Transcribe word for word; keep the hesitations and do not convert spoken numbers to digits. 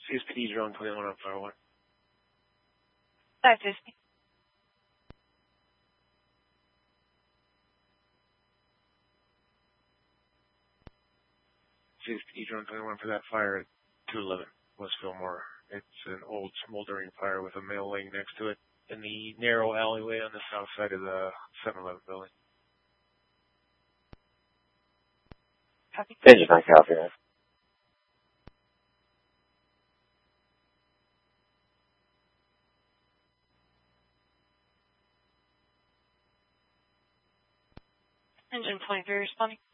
C S P D drone twenty-one on fire one. five fifty. C S P D drone twenty-one for that fire at two eleven West Fillmore. It's an old smoldering fire with a male laying next to it in the narrow alleyway on the south side of the seven eleven building. Copy. Engine nine, copy. Engine twenty-three responding.